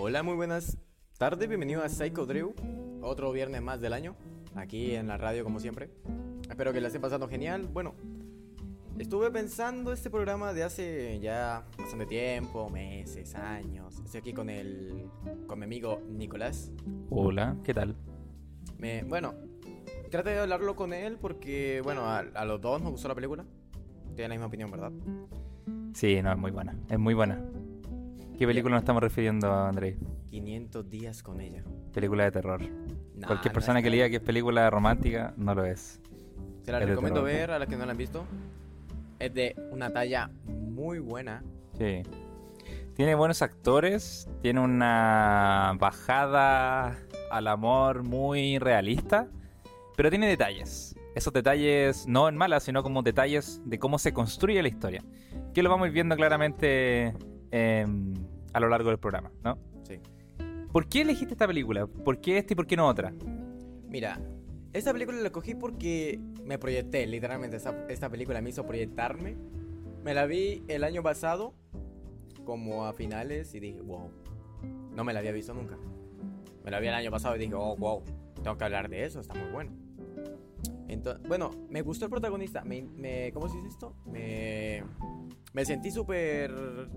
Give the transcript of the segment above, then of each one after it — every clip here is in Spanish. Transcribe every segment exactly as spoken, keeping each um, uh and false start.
Hola, muy buenas tardes, bienvenido a Psycho Drew, otro viernes más del año, aquí en la radio como siempre. Espero que la estén pasando genial. Bueno, estuve pensando este programa de hace ya bastante tiempo, meses, años. Estoy aquí con el, con mi amigo Nicolás. Hola, ¿qué tal? Me, bueno, traté de hablarlo con él porque, bueno, a, a los dos nos gustó la película. Tienen la misma opinión, ¿verdad? Sí, no, es muy buena, es muy buena. ¿Qué película nos estamos refiriendo, Andrei? quinientos días con ella. Película de terror. Nah, Cualquier no persona es que le tan- diga que es película romántica, no lo es. Se la Es de recomiendo terror. ver a las que no la han visto. Es de una talla muy buena. Sí. Tiene buenos actores, tiene una bajada al amor muy realista, pero tiene detalles. Esos detalles no en malas, sino como detalles de cómo se construye la historia. Que lo vamos a ir viendo claramente eh, a lo largo del programa, ¿no? Sí. ¿Por qué elegiste esta película? ¿Por qué esta y por qué no otra? Mira, esta película la cogí porque me proyecté, literalmente. Esta, esta película me hizo proyectarme. Me la vi el año pasado, como a finales, y dije, wow. No me la había visto nunca. Me la vi el año pasado y dije, oh, wow. Tengo que hablar de eso, está muy bueno. Entonces, bueno, me gustó el protagonista. Me, me, ¿Cómo se dice esto? Me, me sentí súper...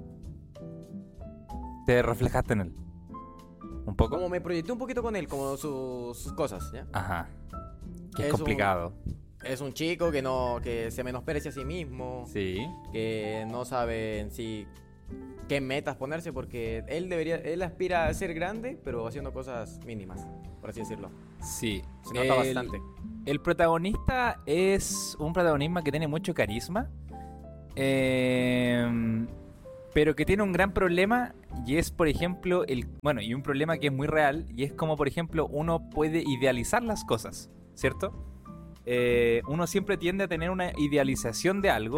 ¿Te reflejaste en él? ¿Un poco? Como me proyecté un poquito con él, como sus, sus cosas, ¿ya? Ajá. Que es, Es un- complicado. Es un chico que no, que se menosprecia a sí mismo, Sí. que no sabe en sí qué metas ponerse, porque él debería, él aspira a ser grande, pero haciendo cosas mínimas, por así decirlo. Sí. Se nota El- bastante. El protagonista es un protagonismo que tiene mucho carisma, eh, pero que tiene un gran problema y es, por ejemplo, el bueno, y un problema que es muy real y es como, por ejemplo, uno puede idealizar las cosas, ¿cierto? Eh, uno siempre tiende a tener una idealización de algo